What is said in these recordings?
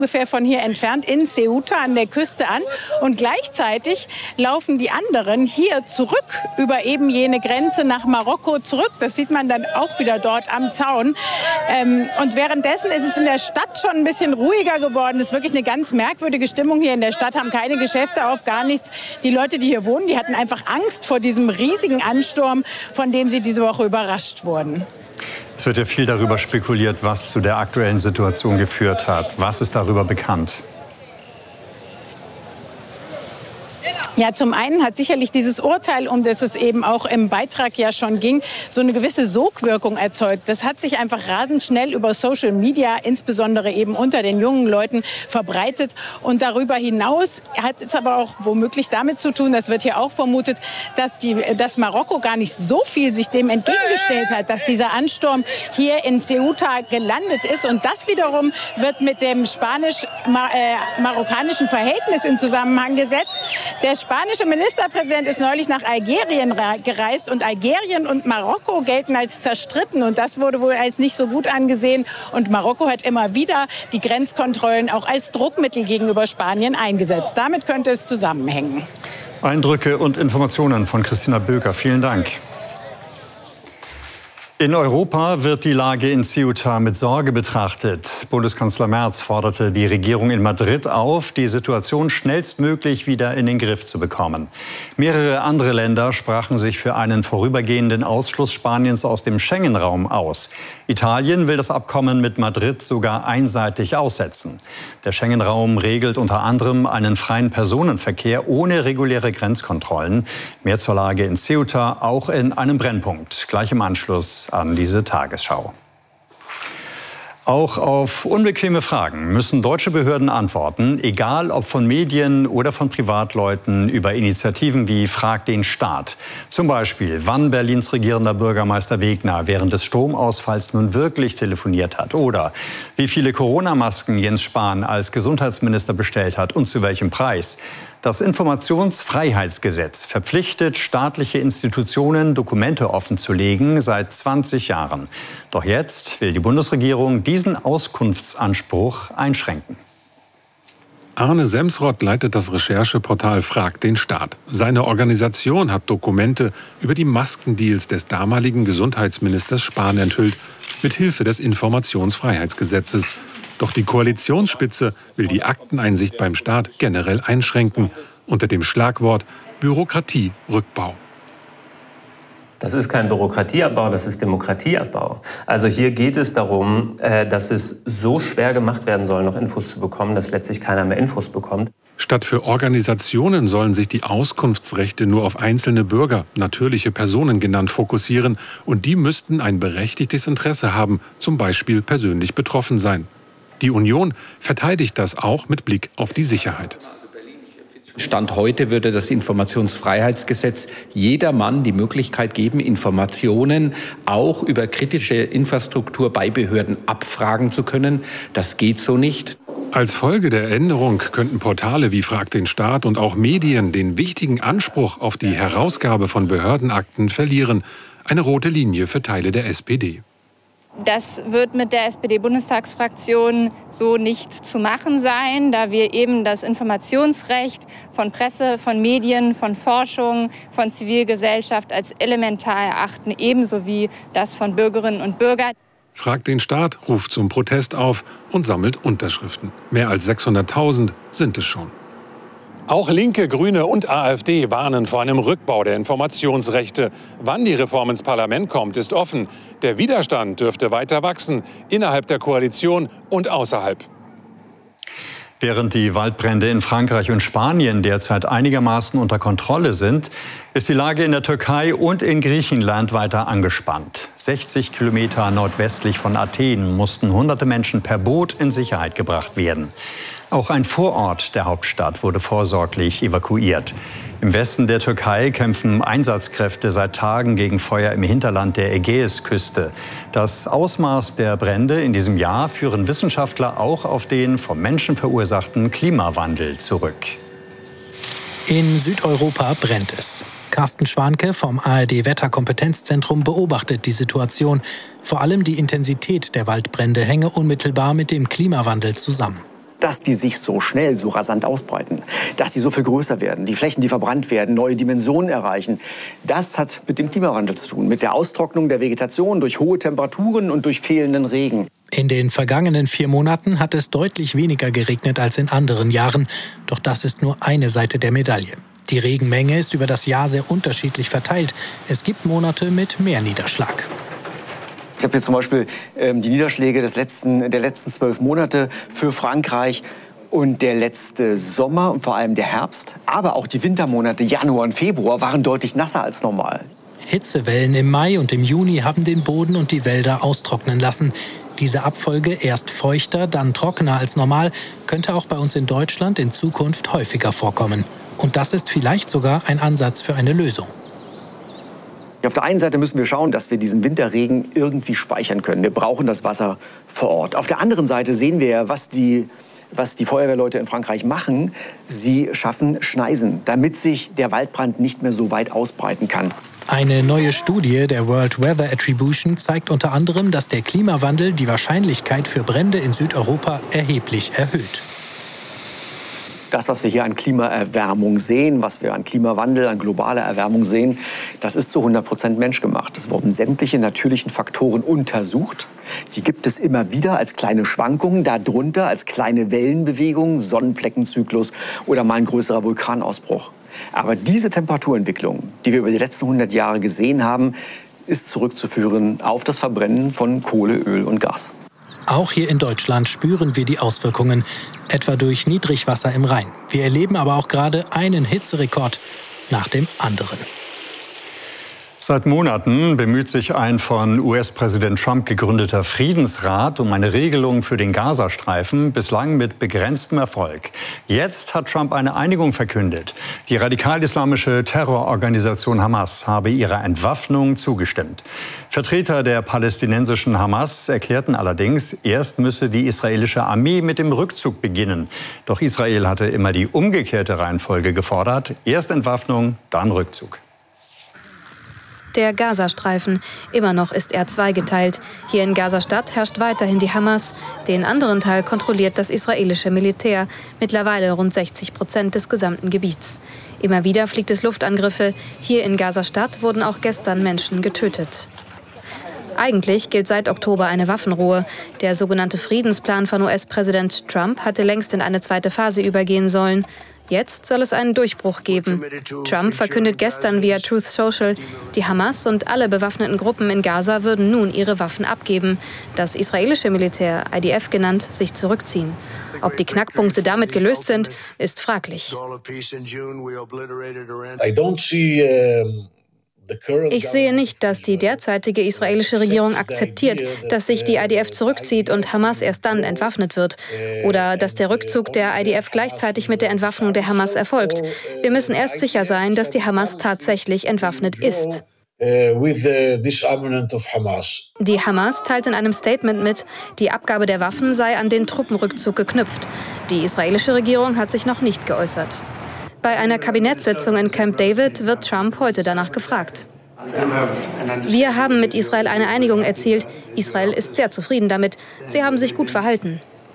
ungefähr von hier entfernt in Ceuta an der Küste an. Und gleichzeitig laufen die anderen hier zurück über eben jene Grenze nach Marokko zurück. Das sieht man dann auch wieder dort am Zaun. Und währenddessen ist es in der Stadt schon ein bisschen ruhiger geworden. Es ist wirklich eine ganz merkwürdige Stimmung hier in der Stadt, haben keine Geschäfte auf, gar nichts. Die Leute, die hier wohnen, die hatten einfach Angst vor diesem riesigen Ansturm, von dem sie diese Woche überrascht wurden. Es wird ja viel darüber spekuliert, was zu der aktuellen Situation geführt hat. Was ist darüber bekannt? Ja, zum einen hat sicherlich dieses Urteil, um das es eben auch im Beitrag ja schon ging, so eine gewisse Sogwirkung erzeugt. Das hat sich einfach rasend schnell über Social Media, insbesondere eben unter den jungen Leuten, verbreitet. Und darüber hinaus hat es aber auch womöglich damit zu tun, das wird hier auch vermutet, dass Marokko gar nicht so viel sich dem entgegengestellt hat, dass dieser Ansturm hier in Ceuta gelandet ist. Und das wiederum wird mit dem spanisch-marokkanischen Verhältnis in Zusammenhang gesetzt. Der spanische Ministerpräsident ist neulich nach Algerien gereist und Algerien und Marokko gelten als zerstritten und das wurde wohl als nicht so gut angesehen und Marokko hat immer wieder die Grenzkontrollen auch als Druckmittel gegenüber Spanien eingesetzt. Damit könnte es zusammenhängen. Eindrücke und Informationen von Christina Böker. Vielen Dank. In Europa wird die Lage in Ceuta mit Sorge betrachtet. Bundeskanzler Merz forderte die Regierung in Madrid auf, die Situation schnellstmöglich wieder in den Griff zu bekommen. Mehrere andere Länder sprachen sich für einen vorübergehenden Ausschluss Spaniens aus dem Schengen-Raum aus. Italien will das Abkommen mit Madrid sogar einseitig aussetzen. Der Schengen-Raum regelt unter anderem einen freien Personenverkehr ohne reguläre Grenzkontrollen. Mehr zur Lage in Ceuta auch in einem Brennpunkt. Gleich im Anschluss an diese Tagesschau. Auch auf unbequeme Fragen müssen deutsche Behörden antworten, egal ob von Medien oder von Privatleuten, über Initiativen wie Frag den Staat. Zum Beispiel, wann Berlins regierender Bürgermeister Wegner während des Stromausfalls nun wirklich telefoniert hat oder wie viele Corona-Masken Jens Spahn als Gesundheitsminister bestellt hat und zu welchem Preis. Das Informationsfreiheitsgesetz verpflichtet staatliche Institutionen, Dokumente offenzulegen, seit 20 Jahren. Doch jetzt will die Bundesregierung diesen Auskunftsanspruch einschränken. Arne Semsrott leitet das Rechercheportal Frag den Staat. Seine Organisation hat Dokumente über die Maskendeals des damaligen Gesundheitsministers Spahn enthüllt, mit Hilfe des Informationsfreiheitsgesetzes. Doch die Koalitionsspitze will die Akteneinsicht beim Staat generell einschränken, unter dem Schlagwort Bürokratierückbau. Das ist kein Bürokratieabbau, das ist Demokratieabbau. Also hier geht es darum, dass es so schwer gemacht werden soll, noch Infos zu bekommen, dass letztlich keiner mehr Infos bekommt. Statt für Organisationen sollen sich die Auskunftsrechte nur auf einzelne Bürger, natürliche Personen genannt, fokussieren. Und die müssten ein berechtigtes Interesse haben, zum Beispiel persönlich betroffen sein. Die Union verteidigt das auch mit Blick auf die Sicherheit. Stand heute würde das Informationsfreiheitsgesetz jedermann die Möglichkeit geben, Informationen auch über kritische Infrastruktur bei Behörden abfragen zu können. Das geht so nicht. Als Folge der Änderung könnten Portale wie Frag den Staat und auch Medien den wichtigen Anspruch auf die Herausgabe von Behördenakten verlieren. Eine rote Linie für Teile der SPD. Das wird mit der SPD-Bundestagsfraktion so nicht zu machen sein, da wir eben das Informationsrecht von Presse, von Medien, von Forschung, von Zivilgesellschaft als elementar erachten, ebenso wie das von Bürgerinnen und Bürgern. Frag den Staat ruft zum Protest auf und sammelt Unterschriften. Mehr als 600.000 sind es schon. Auch Linke, Grüne und AfD warnen vor einem Rückbau der Informationsrechte. Wann die Reform ins Parlament kommt, ist offen. Der Widerstand dürfte weiter wachsen, innerhalb der Koalition und außerhalb. Während die Waldbrände in Frankreich und Spanien derzeit einigermaßen unter Kontrolle sind, ist die Lage in der Türkei und in Griechenland weiter angespannt. 60 Kilometer nordwestlich von Athen mussten hunderte Menschen per Boot in Sicherheit gebracht werden. Auch ein Vorort der Hauptstadt wurde vorsorglich evakuiert. Im Westen der Türkei kämpfen Einsatzkräfte seit Tagen gegen Feuer im Hinterland der Ägäisküste. Das Ausmaß der Brände in diesem Jahr führen Wissenschaftler auch auf den vom Menschen verursachten Klimawandel zurück. In Südeuropa brennt es. Carsten Schwanke vom ARD-Wetterkompetenzzentrum beobachtet die Situation. Vor allem die Intensität der Waldbrände hänge unmittelbar mit dem Klimawandel zusammen. dass die sich so schnell, so rasant ausbreiten, dass die so viel größer werden, die Flächen, die verbrannt werden, neue Dimensionen erreichen. Das hat mit dem Klimawandel zu tun, mit der Austrocknung der Vegetation durch hohe Temperaturen und durch fehlenden Regen. In den vergangenen 4 Monaten hat es deutlich weniger geregnet als in anderen Jahren. Doch das ist nur eine Seite der Medaille. Die Regenmenge ist über das Jahr sehr unterschiedlich verteilt. Es gibt Monate mit mehr Niederschlag. Ich habe hier zum Beispiel die Niederschläge der letzten 12 Monate für Frankreich und der letzte Sommer und vor allem der Herbst, aber auch die Wintermonate Januar und Februar waren deutlich nasser als normal. Hitzewellen im Mai und im Juni haben den Boden und die Wälder austrocknen lassen. Diese Abfolge, erst feuchter, dann trockener als normal, könnte auch bei uns in Deutschland in Zukunft häufiger vorkommen. Und das ist vielleicht sogar ein Ansatz für eine Lösung. Auf der einen Seite müssen wir schauen, dass wir diesen Winterregen irgendwie speichern können. Wir brauchen das Wasser vor Ort. Auf der anderen Seite sehen wir ja, was die Feuerwehrleute in Frankreich machen. Sie schaffen Schneisen, damit sich der Waldbrand nicht mehr so weit ausbreiten kann. Eine neue Studie der World Weather Attribution zeigt unter anderem, dass der Klimawandel die Wahrscheinlichkeit für Brände in Südeuropa erheblich erhöht. Das, was wir hier an Klimaerwärmung sehen, was wir an Klimawandel, an globaler Erwärmung sehen, das ist zu 100% menschgemacht. Es wurden sämtliche natürlichen Faktoren untersucht. Die gibt es immer wieder als kleine Schwankungen, darunter als kleine Wellenbewegungen, Sonnenfleckenzyklus oder mal ein größerer Vulkanausbruch. Aber diese Temperaturentwicklung, die wir über die letzten 100 Jahre gesehen haben, ist zurückzuführen auf das Verbrennen von Kohle, Öl und Gas. Auch hier in Deutschland spüren wir die Auswirkungen, etwa durch Niedrigwasser im Rhein. Wir erleben aber auch gerade einen Hitzerekord nach dem anderen. Seit Monaten bemüht sich ein von US-Präsident Trump gegründeter Friedensrat um eine Regelung für den Gazastreifen, bislang mit begrenztem Erfolg. Jetzt hat Trump eine Einigung verkündet. Die radikal-islamische Terrororganisation Hamas habe ihrer Entwaffnung zugestimmt. Vertreter der palästinensischen Hamas erklärten allerdings, erst müsse die israelische Armee mit dem Rückzug beginnen. Doch Israel hatte immer die umgekehrte Reihenfolge gefordert. Erst Entwaffnung, dann Rückzug. Der Gazastreifen. Immer noch ist er zweigeteilt. Hier in Gaza-Stadt herrscht weiterhin die Hamas. Den anderen Teil kontrolliert das israelische Militär. Mittlerweile rund 60% des gesamten Gebiets. Immer wieder fliegt es Luftangriffe. Hier in Gaza-Stadt wurden auch gestern Menschen getötet. Eigentlich gilt seit Oktober eine Waffenruhe. Der sogenannte Friedensplan von US-Präsident Trump hatte längst in eine zweite Phase übergehen sollen. Jetzt soll es einen Durchbruch geben. Trump verkündet gestern via Truth Social, die Hamas und alle bewaffneten Gruppen in Gaza würden nun ihre Waffen abgeben. Das israelische Militär, IDF genannt, sich zurückziehen. Ob die Knackpunkte damit gelöst sind, ist fraglich. Ich sehe nicht, dass die derzeitige israelische Regierung akzeptiert, dass sich die IDF zurückzieht und Hamas erst dann entwaffnet wird. Oder dass der Rückzug der IDF gleichzeitig mit der Entwaffnung der Hamas erfolgt. Wir müssen erst sicher sein, dass die Hamas tatsächlich entwaffnet ist. Die Hamas teilt in einem Statement mit, die Abgabe der Waffen sei an den Truppenrückzug geknüpft. Die israelische Regierung hat sich noch nicht geäußert. Bei einer Kabinettssitzung in Camp David wird Trump heute danach gefragt. Wir haben mit Israel eine Einigung erzielt. Israel ist sehr zufrieden damit. Sie haben sich gut verhalten.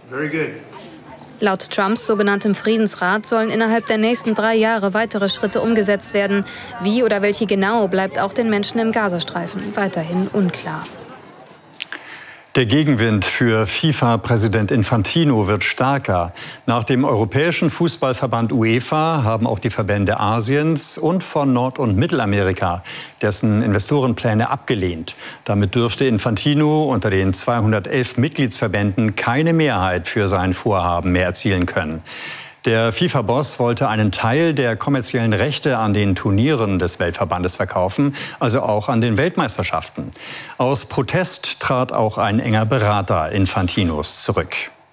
Laut Trumps sogenanntem Friedensrat sollen innerhalb der nächsten 3 Jahre weitere Schritte umgesetzt werden. Wie oder welche genau, bleibt auch den Menschen im Gazastreifen weiterhin unklar. Der Gegenwind für FIFA-Präsident Infantino wird stärker. Nach dem Europäischen Fußballverband UEFA haben auch die Verbände Asiens und von Nord- und Mittelamerika dessen Investorenpläne abgelehnt. Damit dürfte Infantino unter den 211 Mitgliedsverbänden keine Mehrheit für sein Vorhaben mehr erzielen können. Der FIFA-Boss wollte einen Teil der kommerziellen Rechte an den Turnieren des Weltverbandes verkaufen, also auch an den Weltmeisterschaften. Aus Protest trat auch ein enger Berater Infantinos zurück.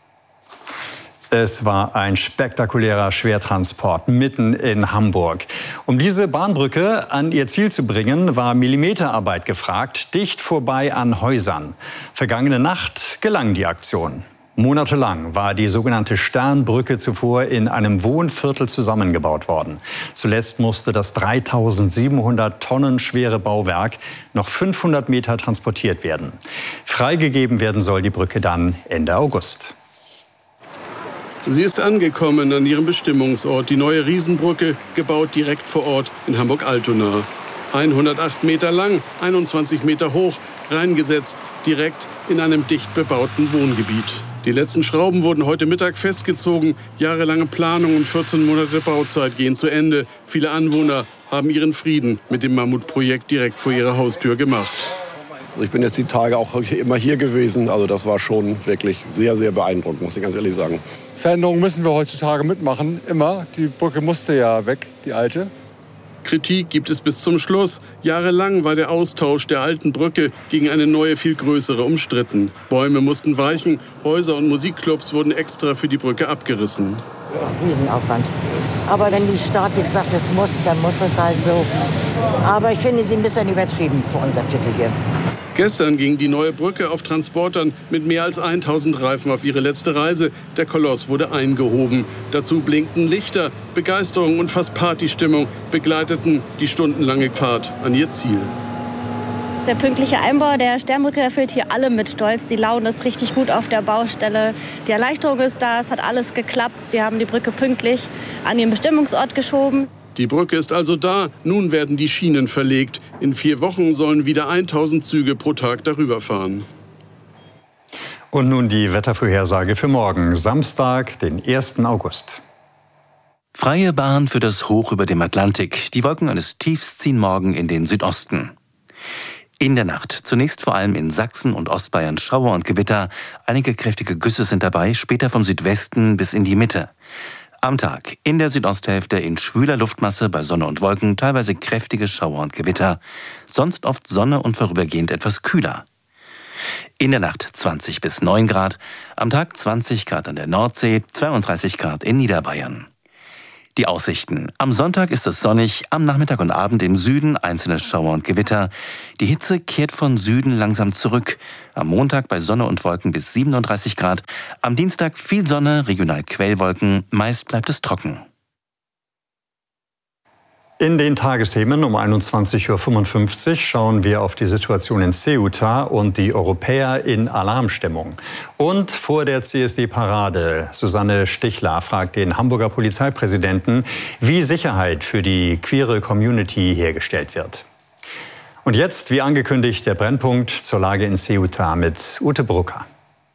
Es war ein spektakulärer Schwertransport mitten in Hamburg. Um diese Bahnbrücke an ihr Ziel zu bringen, war Millimeterarbeit gefragt, dicht vorbei an Häusern. Vergangene Nacht gelang die Aktion. Monatelang war die sogenannte Sternbrücke zuvor in einem Wohnviertel zusammengebaut worden. Zuletzt musste das 3.700 Tonnen schwere Bauwerk noch 500 Meter transportiert werden. Freigegeben werden soll die Brücke dann Ende August. Sie ist angekommen an ihrem Bestimmungsort, die neue Riesenbrücke, gebaut direkt vor Ort in Hamburg-Altona. 108 Meter lang, 21 Meter hoch, reingesetzt, direkt in einem dicht bebauten Wohngebiet. Die letzten Schrauben wurden heute Mittag festgezogen. Jahrelange Planung und 14 Monate Bauzeit gehen zu Ende. Viele Anwohner haben ihren Frieden mit dem Mammutprojekt direkt vor ihrer Haustür gemacht. Ich bin jetzt die Tage auch immer hier gewesen. Also das war schon wirklich sehr, sehr beeindruckend, muss ich ganz ehrlich sagen. Veränderungen müssen wir heutzutage mitmachen, immer. Die Brücke musste ja weg, die alte. Kritik gibt es bis zum Schluss. Jahrelang war der Austausch der alten Brücke gegen eine neue, viel größere umstritten. Bäume mussten weichen, Häuser und Musikclubs wurden extra für die Brücke abgerissen. Ja, Riesenaufwand. Aber wenn die Statik sagt, es muss, dann muss es halt so. Aber ich finde sie ein bisschen übertrieben für unser Viertel hier. Gestern ging die neue Brücke auf Transportern mit mehr als 1000 Reifen auf ihre letzte Reise. Der Koloss wurde eingehoben. Dazu blinkten Lichter. Begeisterung und fast Partystimmung begleiteten die stundenlange Fahrt an ihr Ziel. Der pünktliche Einbau der Sternbrücke erfüllt hier alle mit Stolz. Die Laune ist richtig gut auf der Baustelle. Die Erleichterung ist da, es hat alles geklappt. Wir haben die Brücke pünktlich an ihren Bestimmungsort geschoben. Die Brücke ist also da. Nun werden die Schienen verlegt. In 4 Wochen sollen wieder 1000 Züge pro Tag darüber fahren. Und nun die Wettervorhersage für morgen, Samstag, den 1. August. Freie Bahn für das Hoch über dem Atlantik. Die Wolken eines Tiefs ziehen morgen in den Südosten. In der Nacht zunächst vor allem in Sachsen und Ostbayern Schauer und Gewitter. Einige kräftige Güsse sind dabei, später vom Südwesten bis in die Mitte. Am Tag in der Südosthälfte in schwüler Luftmasse bei Sonne und Wolken teilweise kräftige Schauer und Gewitter. Sonst oft Sonne und vorübergehend etwas kühler. In der Nacht 20 bis 9 Grad. Am Tag 20 Grad an der Nordsee, 32 Grad in Niederbayern. Die Aussichten. Am Sonntag ist es sonnig, am Nachmittag und Abend im Süden einzelne Schauer und Gewitter. Die Hitze kehrt von Süden langsam zurück. Am Montag bei Sonne und Wolken bis 37 Grad. Am Dienstag viel Sonne, regional Quellwolken. Meist bleibt es trocken. In den Tagesthemen um 21:55 Uhr schauen wir auf die Situation in Ceuta und die Europäer in Alarmstimmung. Und vor der CSD-Parade, Susanne Stichler fragt den Hamburger Polizeipräsidenten, wie Sicherheit für die queere Community hergestellt wird. Und jetzt, wie angekündigt, der Brennpunkt zur Lage in Ceuta mit Ute Brucker.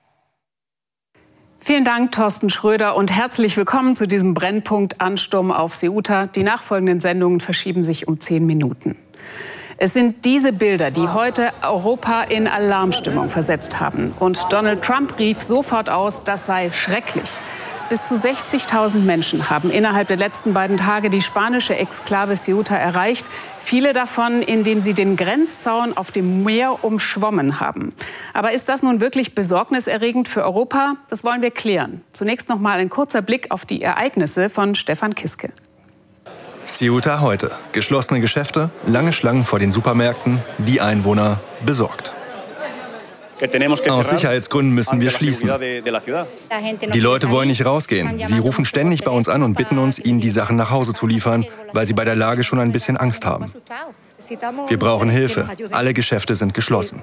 Vielen Dank, Thorsten Schröder, und herzlich willkommen zu diesem Brennpunkt Ansturm auf Ceuta. Die nachfolgenden Sendungen verschieben sich um 10 Minuten. Es sind diese Bilder, die heute Europa in Alarmstimmung versetzt haben. Und Donald Trump rief sofort aus, das sei schrecklich. Bis zu 60.000 Menschen haben innerhalb der letzten beiden Tage die spanische Exklave Ceuta erreicht. Viele davon, indem sie den Grenzzaun auf dem Meer umschwommen haben. Aber ist das nun wirklich besorgniserregend für Europa? Das wollen wir klären. Zunächst noch mal ein kurzer Blick auf die Ereignisse von Stefan Kiske. Ceuta heute. Geschlossene Geschäfte, lange Schlangen vor den Supermärkten, die Einwohner besorgt. Aus Sicherheitsgründen müssen wir schließen. Die Leute wollen nicht rausgehen. Sie rufen ständig bei uns an und bitten uns, ihnen die Sachen nach Hause zu liefern, weil sie bei der Lage schon ein bisschen Angst haben. Wir brauchen Hilfe. Alle Geschäfte sind geschlossen.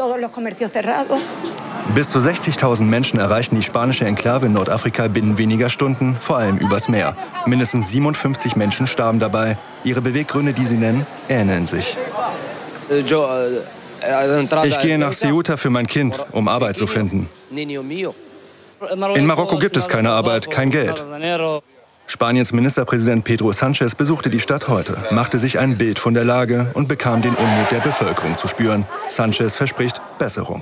Bis zu 60.000 Menschen erreichen die spanische Enklave in Nordafrika binnen weniger Stunden, vor allem übers Meer. Mindestens 57 Menschen starben dabei. Ihre Beweggründe, die sie nennen, ähneln sich. Ich gehe nach Ceuta für mein Kind, um Arbeit zu finden. In Marokko gibt es keine Arbeit, kein Geld. Spaniens Ministerpräsident Pedro Sánchez besuchte die Stadt heute, machte sich ein Bild von der Lage und bekam den Unmut der Bevölkerung zu spüren. Sánchez verspricht Besserung.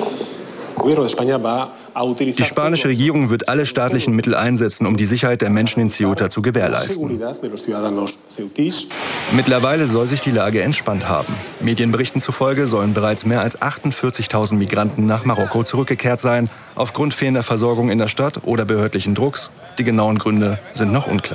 Die spanische Regierung wird alle staatlichen Mittel einsetzen, um die Sicherheit der Menschen in Ceuta zu gewährleisten. Mittlerweile soll sich die Lage entspannt haben. Medienberichten zufolge sollen bereits mehr als 48.000 Migranten nach Marokko zurückgekehrt sein, aufgrund fehlender Versorgung in der Stadt oder behördlichen Drucks. Die genauen Gründe sind noch unklar.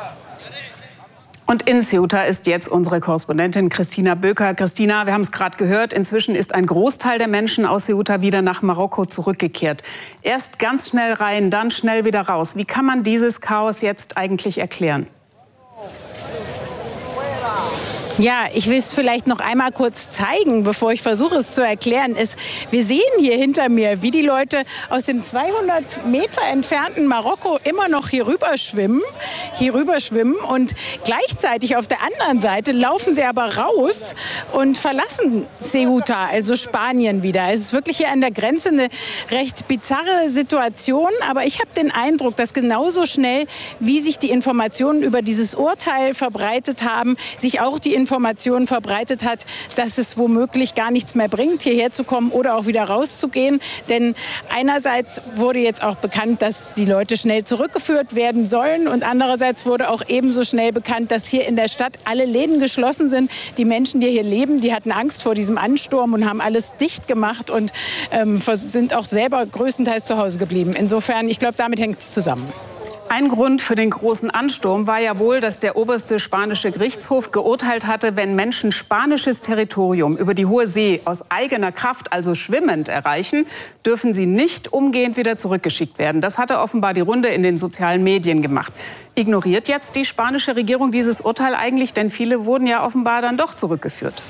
Und in Ceuta ist jetzt unsere Korrespondentin Christina Böker. Christina, wir haben es gerade gehört, inzwischen ist ein Großteil der Menschen aus Ceuta wieder nach Marokko zurückgekehrt. Erst ganz schnell rein, dann schnell wieder raus. Wie kann man dieses Chaos jetzt eigentlich erklären? Ja, ich will es vielleicht noch einmal kurz zeigen, bevor ich versuche es zu erklären. Wir sehen hier hinter mir, wie die Leute aus dem 200 Meter entfernten Marokko immer noch hier rüber schwimmen und gleichzeitig auf der anderen Seite laufen sie aber raus und verlassen Ceuta, also Spanien wieder. Es ist wirklich hier an der Grenze eine recht bizarre Situation, aber ich habe den Eindruck, dass genauso schnell, wie sich die Informationen über dieses Urteil verbreitet haben, sich auch die Information verbreitet hat, dass es womöglich gar nichts mehr bringt, hierher zu kommen oder auch wieder rauszugehen. Denn einerseits wurde jetzt auch bekannt, dass die Leute schnell zurückgeführt werden sollen und andererseits wurde auch ebenso schnell bekannt, dass hier in der Stadt alle Läden geschlossen sind. Die Menschen, die hier leben, die hatten Angst vor diesem Ansturm und haben alles dicht gemacht und sind auch selber größtenteils zu Hause geblieben. Insofern, ich glaube, damit hängt es zusammen. Ein Grund für den großen Ansturm war ja wohl, dass der oberste spanische Gerichtshof geurteilt hatte, wenn Menschen spanisches Territorium über die Hohe See aus eigener Kraft, also schwimmend, erreichen, dürfen sie nicht umgehend wieder zurückgeschickt werden. Das hatte offenbar die Runde in den sozialen Medien gemacht. Ignoriert jetzt die spanische Regierung dieses Urteil eigentlich? Denn viele wurden ja offenbar dann doch zurückgeführt.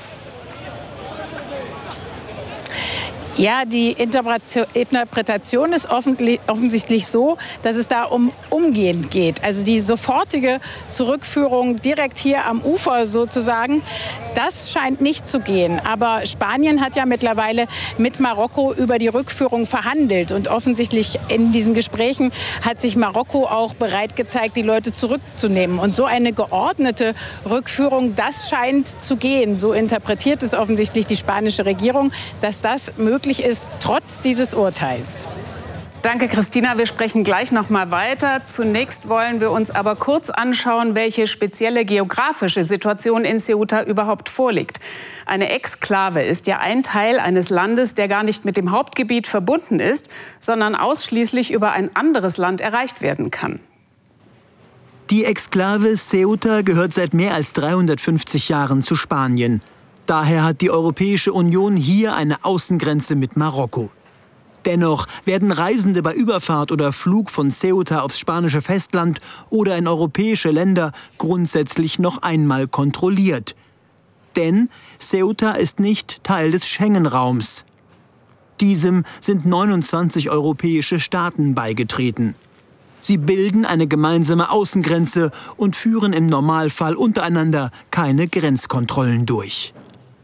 Ja, die Interpretation ist offensichtlich so, dass es da um umgehend geht. Also die sofortige Zurückführung direkt hier am Ufer sozusagen, das scheint nicht zu gehen. Aber Spanien hat ja mittlerweile mit Marokko über die Rückführung verhandelt. Und offensichtlich in diesen Gesprächen hat sich Marokko auch bereit gezeigt, die Leute zurückzunehmen. Und so eine geordnete Rückführung, das scheint zu gehen. So interpretiert es offensichtlich die spanische Regierung, dass das möglich ist, trotz dieses Urteils. Danke, Christina. Wir sprechen gleich noch mal weiter. Zunächst wollen wir uns aber kurz anschauen, welche spezielle geografische Situation in Ceuta überhaupt vorliegt. Eine Exklave ist ja ein Teil eines Landes, der gar nicht mit dem Hauptgebiet verbunden ist, sondern ausschließlich über ein anderes Land erreicht werden kann. Die Exklave Ceuta gehört seit mehr als 350 Jahren zu Spanien. Daher hat die Europäische Union hier eine Außengrenze mit Marokko. Dennoch werden Reisende bei Überfahrt oder Flug von Ceuta aufs spanische Festland oder in europäische Länder grundsätzlich noch einmal kontrolliert. Denn Ceuta ist nicht Teil des Schengen-Raums. Diesem sind 29 europäische Staaten beigetreten. Sie bilden eine gemeinsame Außengrenze und führen im Normalfall untereinander keine Grenzkontrollen durch.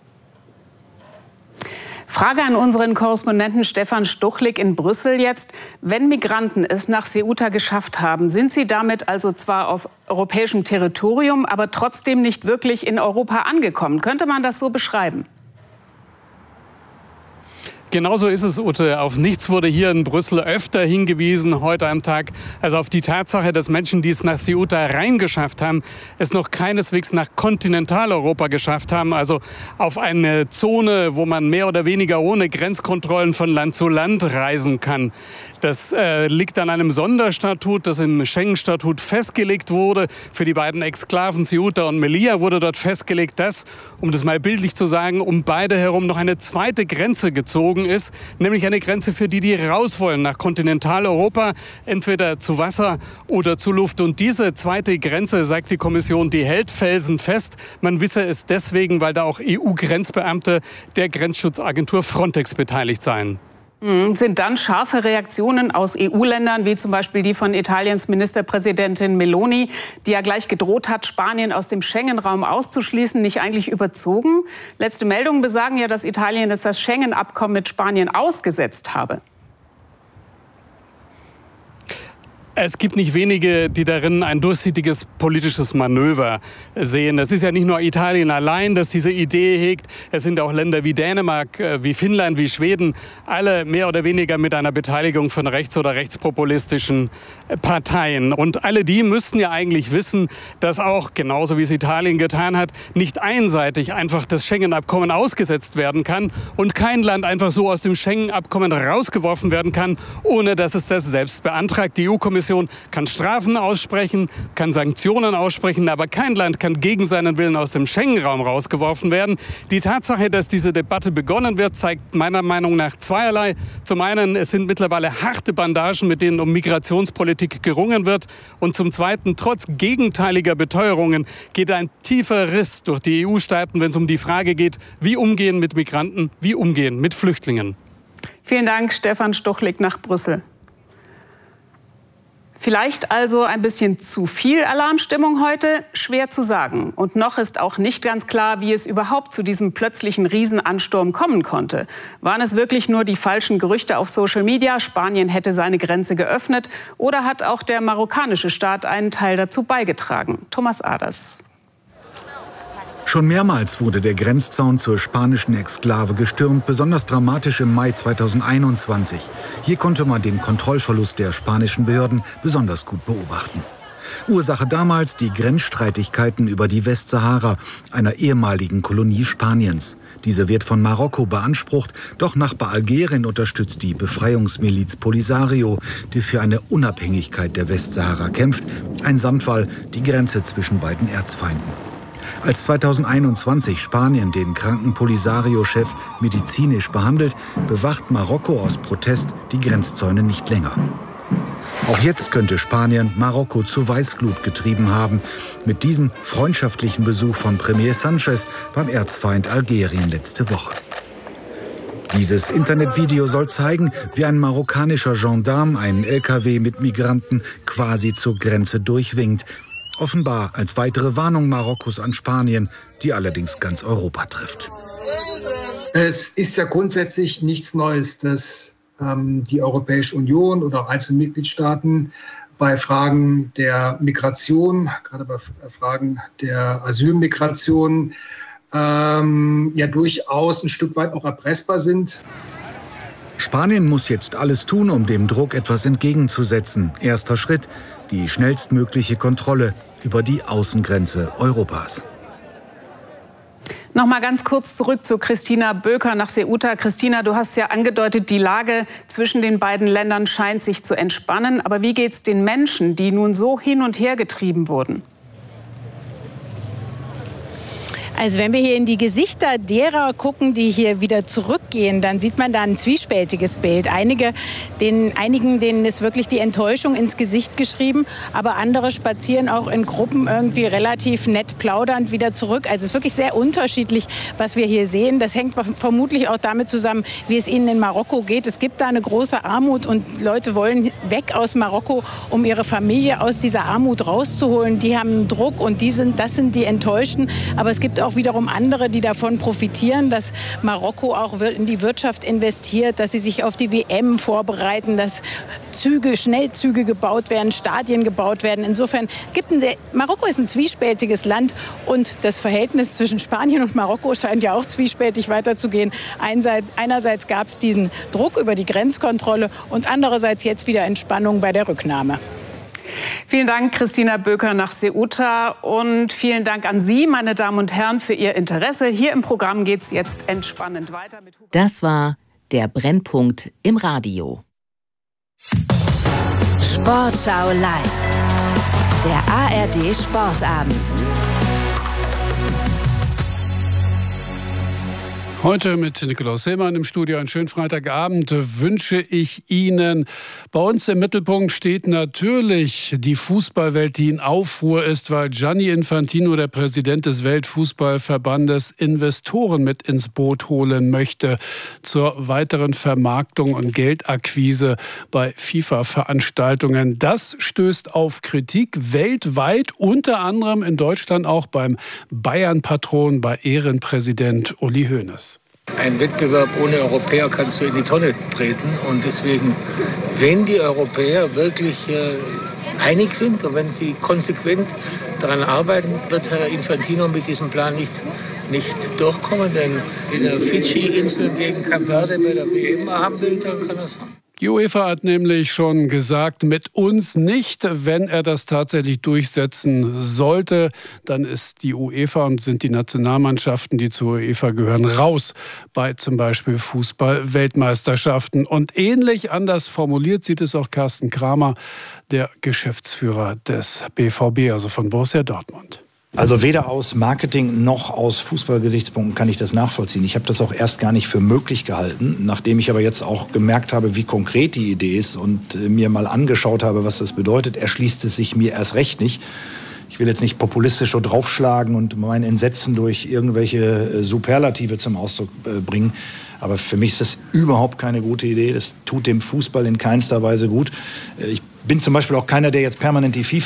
Frage an unseren Korrespondenten Stefan Stuchlik in Brüssel jetzt. Wenn Migranten es nach Ceuta geschafft haben, sind sie damit also zwar auf europäischem Territorium, aber trotzdem nicht wirklich in Europa angekommen. Könnte man das so beschreiben? Genauso ist es, Ute. Auf nichts wurde hier in Brüssel öfter hingewiesen heute am Tag. Also auf die Tatsache, dass Menschen, die es nach Ceuta reingeschafft haben, es noch keineswegs nach Kontinentaleuropa geschafft haben. Also auf eine Zone, wo man mehr oder weniger ohne Grenzkontrollen von Land zu Land reisen kann. Das liegt an einem Sonderstatut, das im Schengen-Statut festgelegt wurde. Für die beiden Exklaven Ceuta und Melilla wurde dort festgelegt, dass, um das mal bildlich zu sagen, um beide herum noch eine zweite Grenze gezogen ist, nämlich eine Grenze für die, die raus wollen nach Kontinentaleuropa, entweder zu Wasser oder zu Luft. Und diese zweite Grenze, sagt die Kommission, die hält felsenfest. Man wisse es deswegen, weil da auch EU-Grenzbeamte der Grenzschutzagentur Frontex beteiligt seien. Sind dann scharfe Reaktionen aus EU-Ländern, wie zum Beispiel die von Italiens Ministerpräsidentin Meloni, die ja gleich gedroht hat, Spanien aus dem Schengen-Raum auszuschließen, nicht eigentlich überzogen? Letzte Meldungen besagen ja, dass Italien jetzt das Schengen-Abkommen mit Spanien ausgesetzt habe. Es gibt nicht wenige, die darin ein durchsichtiges politisches Manöver sehen. Es ist ja nicht nur Italien allein, das diese Idee hegt. Es sind auch Länder wie Dänemark, wie Finnland, wie Schweden, alle mehr oder weniger mit einer Beteiligung von rechts- oder rechtspopulistischen Parteien. Und alle die müssten ja eigentlich wissen, dass auch, genauso wie es Italien getan hat, nicht einseitig einfach das Schengen-Abkommen ausgesetzt werden kann und kein Land einfach so aus dem Schengen-Abkommen rausgeworfen werden kann, ohne dass es das selbst beantragt. Die EU-Kommission EU-Kommission kann Strafen aussprechen, kann Sanktionen aussprechen, aber kein Land kann gegen seinen Willen aus dem Schengen-Raum rausgeworfen werden. Die Tatsache, dass diese Debatte begonnen wird, zeigt meiner Meinung nach zweierlei. Zum einen, es sind mittlerweile harte Bandagen, mit denen um Migrationspolitik gerungen wird. Und zum Zweiten, trotz gegenteiliger Beteuerungen geht ein tiefer Riss durch die EU-Staaten, wenn es um die Frage geht, wie umgehen mit Migranten, wie umgehen mit Flüchtlingen. Vielen Dank, Stefan Stuchlik nach Brüssel. Vielleicht also ein bisschen zu viel Alarmstimmung heute? Schwer zu sagen. Und noch ist auch nicht ganz klar, wie es überhaupt zu diesem plötzlichen Riesenansturm kommen konnte. Waren es wirklich nur die falschen Gerüchte auf Social Media, Spanien hätte seine Grenze geöffnet? Oder hat auch der marokkanische Staat einen Teil dazu beigetragen? Thomas Aders. Schon mehrmals wurde der Grenzzaun zur spanischen Exklave gestürmt, besonders dramatisch im Mai 2021. Hier konnte man den Kontrollverlust der spanischen Behörden besonders gut beobachten. Ursache damals die Grenzstreitigkeiten über die Westsahara, einer ehemaligen Kolonie Spaniens. Diese wird von Marokko beansprucht, doch Nachbar Algerien unterstützt die Befreiungsmiliz Polisario, die für eine Unabhängigkeit der Westsahara kämpft, ein Sandwall, die Grenze zwischen beiden Erzfeinden. Als 2021 Spanien den kranken Polisario-Chef medizinisch behandelt, bewacht Marokko aus Protest die Grenzzäune nicht länger. Auch jetzt könnte Spanien Marokko zu Weißglut getrieben haben, mit diesem freundschaftlichen Besuch von Premier Sanchez beim Erzfeind Algerien letzte Woche. Dieses Internetvideo soll zeigen, wie ein marokkanischer Gendarm einen LKW mit Migranten quasi zur Grenze durchwinkt. Offenbar als weitere Warnung Marokkos an Spanien, die allerdings ganz Europa trifft. Es ist ja grundsätzlich nichts Neues, dass die Europäische Union oder auch einzelne Mitgliedstaaten bei Fragen der Migration, gerade bei Fragen der Asylmigration, ja durchaus ein Stück weit auch erpressbar sind. Spanien muss jetzt alles tun, um dem Druck etwas entgegenzusetzen. Erster Schritt: die schnellstmögliche Kontrolle über die Außengrenze Europas. Noch mal ganz kurz zurück zu Christina Böker nach Ceuta. Christina, du hast ja angedeutet, die Lage zwischen den beiden Ländern scheint sich zu entspannen. Aber wie geht's den Menschen, die nun so hin und her getrieben wurden? Also wenn wir hier in die Gesichter derer gucken, die hier wieder zurückgehen, dann sieht man da ein zwiespältiges Bild. Einigen, denen ist wirklich die Enttäuschung ins Gesicht geschrieben, aber andere spazieren auch in Gruppen irgendwie relativ nett plaudernd wieder zurück. Also es ist wirklich sehr unterschiedlich, was wir hier sehen. Das hängt vermutlich auch damit zusammen, wie es ihnen in Marokko geht. Es gibt da eine große Armut und Leute wollen weg aus Marokko, um ihre Familie aus dieser Armut rauszuholen. Die haben einen Druck und das sind die Enttäuschten. Aber es gibt auch wiederum andere, die davon profitieren, dass Marokko auch in die Wirtschaft investiert, dass sie sich auf die WM vorbereiten, dass Schnellzüge gebaut werden, Stadien gebaut werden. Insofern Marokko ist ein zwiespältiges Land und das Verhältnis zwischen Spanien und Marokko scheint ja auch zwiespältig weiterzugehen. Einerseits gab es diesen Druck über die Grenzkontrolle und andererseits jetzt wieder Entspannung bei der Rücknahme. Vielen Dank, Christina Böker nach Ceuta. Und vielen Dank an Sie, meine Damen und Herren, für Ihr Interesse. Hier im Programm geht es jetzt entspannend weiter. Das war der Brennpunkt im Radio. Sportschau live. Der ARD Sportabend. Heute mit Nikolaus Hillmann im Studio. Einen schönen Freitagabend wünsche ich Ihnen. Bei uns im Mittelpunkt steht natürlich die Fußballwelt, die in Aufruhr ist, weil Gianni Infantino, der Präsident des Weltfußballverbandes, Investoren mit ins Boot holen möchte zur weiteren Vermarktung und Geldakquise bei FIFA-Veranstaltungen. Das stößt auf Kritik weltweit, unter anderem in Deutschland auch beim Bayern-Patron, bei Ehrenpräsident Uli Hoeneß. Ein Wettbewerb ohne Europäer kannst du in die Tonne treten. Und deswegen, wenn die Europäer wirklich einig sind und wenn sie konsequent daran arbeiten, wird Herr Infantino mit diesem Plan nicht durchkommen. Denn wenn er Fidschi-Inseln gegen Kap Verde bei der WM haben will, dann kann er es haben. Die UEFA hat nämlich schon gesagt, mit uns nicht. Wenn er das tatsächlich durchsetzen sollte, dann ist die UEFA und sind die Nationalmannschaften, die zur UEFA gehören, raus bei zum Beispiel Fußball-Weltmeisterschaften. Und ähnlich anders formuliert sieht es auch Carsten Kramer, der Geschäftsführer des BVB, also von Borussia Dortmund. Also weder aus Marketing noch aus Fußballgesichtspunkten kann ich das nachvollziehen. Ich habe das auch erst gar nicht für möglich gehalten. Nachdem ich aber jetzt auch gemerkt habe, wie konkret die Idee ist und mir mal angeschaut habe, was das bedeutet, erschließt es sich mir erst recht nicht. Ich will jetzt nicht populistisch so draufschlagen und mein Entsetzen durch irgendwelche Superlative zum Ausdruck bringen. Aber für mich ist das überhaupt keine gute Idee. Das tut dem Fußball in keinster Weise gut. Ich bin zum Beispiel auch keiner, der jetzt permanent die FIFA